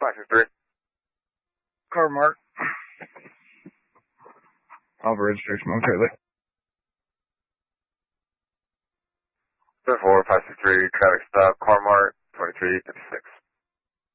563. Car-Mart. Alpha registration momentarily. 74563, traffic stop, Car-Mart, 2356.